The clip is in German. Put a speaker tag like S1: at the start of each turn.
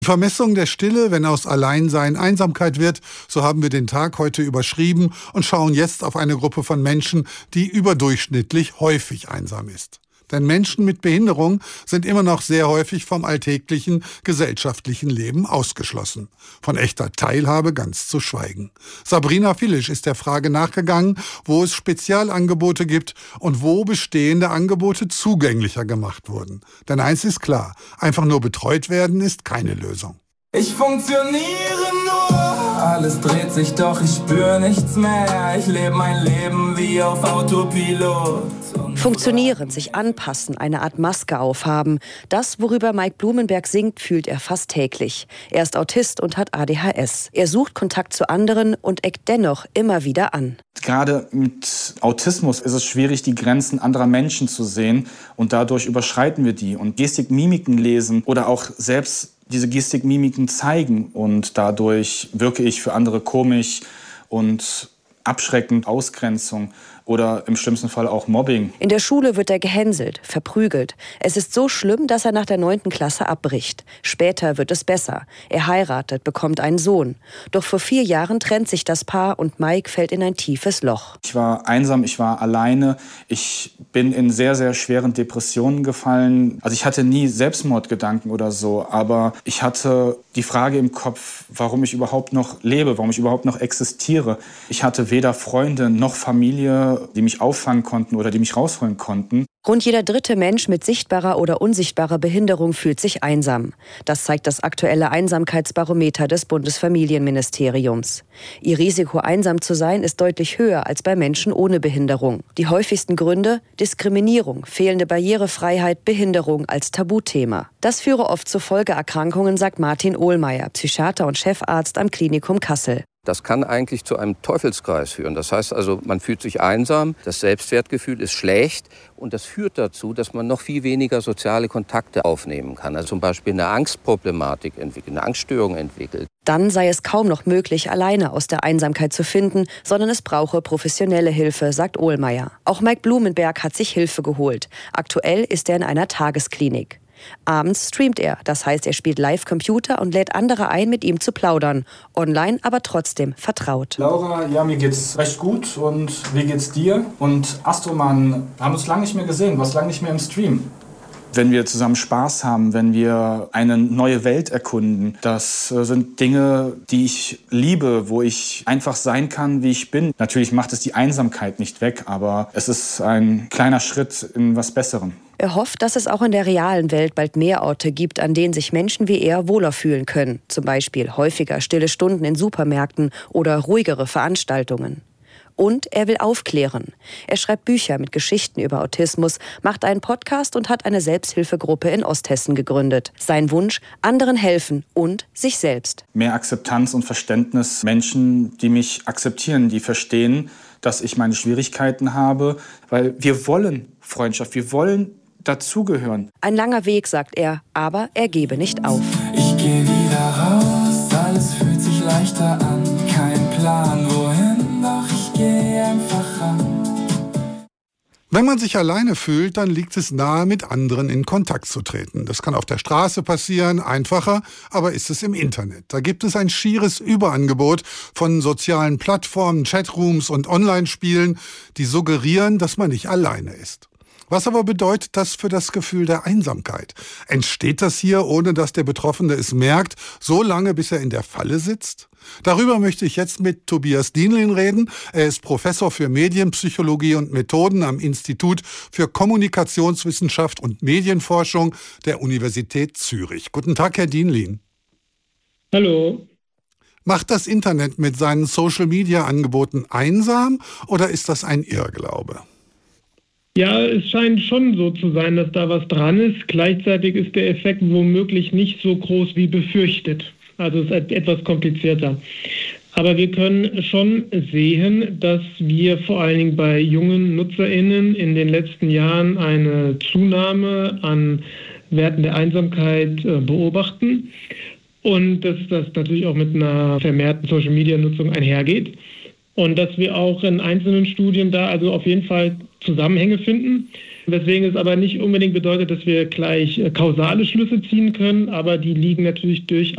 S1: Vermessung der Stille, wenn aus Alleinsein Einsamkeit wird, so haben wir den Tag heute überschrieben und schauen jetzt auf eine Gruppe von Menschen, die überdurchschnittlich häufig einsam ist. Denn Menschen mit Behinderung sind immer noch sehr häufig vom alltäglichen gesellschaftlichen Leben ausgeschlossen. Von echter Teilhabe ganz zu schweigen. Sabrina Filisch ist der Frage nachgegangen, wo es Spezialangebote gibt und wo bestehende Angebote zugänglicher gemacht wurden. Denn eins ist klar, einfach nur betreut werden ist keine Lösung.
S2: Ich funktioniere nur, alles dreht sich, doch ich spür nichts mehr. Ich lebe mein Leben wie auf Autopilot.
S3: Funktionieren, sich anpassen, eine Art Maske aufhaben. Das, worüber Mike Blumenberg singt, fühlt er fast täglich. Er ist Autist und hat ADHS. Er sucht Kontakt zu anderen und eckt dennoch immer wieder an.
S4: Gerade mit Autismus ist es schwierig, die Grenzen anderer Menschen zu sehen. Und dadurch überschreiten wir die. Und Gestik, Mimiken lesen oder auch selbst diese Gestik, Mimiken zeigen. Und dadurch wirke ich für andere komisch und abschreckend, Ausgrenzung oder im schlimmsten Fall auch Mobbing.
S3: In der Schule wird er gehänselt, verprügelt. Es ist so schlimm, dass er nach der 9. Klasse abbricht. Später wird es besser. Er heiratet, bekommt einen Sohn. Doch vor 4 Jahren trennt sich das Paar und Mike fällt in ein tiefes Loch.
S4: Ich war einsam, ich war alleine. Ich bin in sehr, sehr schweren Depressionen gefallen. Also ich hatte nie Selbstmordgedanken oder so, aber ich hatte die Frage im Kopf, warum ich überhaupt noch lebe, warum ich überhaupt noch existiere. Ich hatte weder Freunde noch Familie, die mich auffangen konnten oder die mich rausholen konnten.
S3: Rund jeder 3. Mensch mit sichtbarer oder unsichtbarer Behinderung fühlt sich einsam. Das zeigt das aktuelle Einsamkeitsbarometer des Bundesfamilienministeriums. Ihr Risiko, einsam zu sein, ist deutlich höher als bei Menschen ohne Behinderung. Die häufigsten Gründe: Diskriminierung, fehlende Barrierefreiheit, Behinderung als Tabuthema. Das führe oft zu Folgeerkrankungen, sagt Martin Ohlmeier, Psychiater und Chefarzt am Klinikum Kassel.
S5: Das kann eigentlich zu einem Teufelskreis führen. Das heißt also, man fühlt sich einsam, das Selbstwertgefühl ist schlecht und das führt dazu, dass man noch viel weniger soziale Kontakte aufnehmen kann. Also zum Beispiel eine Angstproblematik entwickelt, eine Angststörung entwickelt.
S3: Dann sei es kaum noch möglich, alleine aus der Einsamkeit zu finden, sondern es brauche professionelle Hilfe, sagt Ohlmeier. Auch Mike Blumenberg hat sich Hilfe geholt. Aktuell ist er in einer Tagesklinik. Abends streamt er, das heißt, er spielt Live-Computer und lädt andere ein, mit ihm zu plaudern. Online aber trotzdem vertraut.
S4: Laura, ja, mir geht's recht gut und wie geht's dir? Und Astroman, wir haben uns lange nicht mehr gesehen, du warst lange nicht mehr im Stream. Wenn wir zusammen Spaß haben, wenn wir eine neue Welt erkunden, das sind Dinge, die ich liebe, wo ich einfach sein kann, wie ich bin. Natürlich macht es die Einsamkeit nicht weg, aber es ist ein kleiner Schritt in was Besserem.
S3: Er hofft, dass es auch in der realen Welt bald mehr Orte gibt, an denen sich Menschen wie er wohler fühlen können. Zum Beispiel häufiger stille Stunden in Supermärkten oder ruhigere Veranstaltungen. Und er will aufklären. Er schreibt Bücher mit Geschichten über Autismus, macht einen Podcast und hat eine Selbsthilfegruppe in Osthessen gegründet. Sein Wunsch: anderen helfen und sich selbst.
S4: Mehr Akzeptanz und Verständnis. Menschen, die mich akzeptieren, die verstehen, dass ich meine Schwierigkeiten habe. Weil wir wollen Freundschaft, wir wollen dazugehören.
S3: Ein langer Weg, sagt er, aber er gebe nicht auf.
S2: Ich gehe wieder raus, alles fühlt sich leichter an. Kein Plan, wohin, doch ich gehe einfach ran.
S1: Wenn man sich alleine fühlt, dann liegt es nahe, mit anderen in Kontakt zu treten. Das kann auf der Straße passieren, einfacher, aber ist es im Internet. Da gibt es ein schieres Überangebot von sozialen Plattformen, Chatrooms und Online-Spielen, die suggerieren, dass man nicht alleine ist. Was aber bedeutet das für das Gefühl der Einsamkeit? Entsteht das hier, ohne dass der Betroffene es merkt, so lange, bis er in der Falle sitzt? Darüber möchte ich jetzt mit Tobias Dienlin reden. Er ist Professor für Medienpsychologie und Methoden am Institut für Kommunikationswissenschaft und Medienforschung der Universität Zürich. Guten Tag, Herr Dienlin.
S6: Hallo.
S1: Macht das Internet mit seinen Social-Media-Angeboten einsam oder ist das ein Irrglaube?
S6: Ja, es scheint schon so zu sein, dass da was dran ist. Gleichzeitig ist der Effekt womöglich nicht so groß wie befürchtet. Also es ist etwas komplizierter. Aber wir können schon sehen, dass wir vor allen Dingen bei jungen NutzerInnen in den letzten Jahren eine Zunahme an Werten der Einsamkeit beobachten. Und dass das natürlich auch mit einer vermehrten Social-Media-Nutzung einhergeht. Und dass wir auch in einzelnen Studien da also auf jeden Fall Zusammenhänge finden, weswegen es aber nicht unbedingt bedeutet, dass wir gleich kausale Schlüsse ziehen können, aber die liegen natürlich durch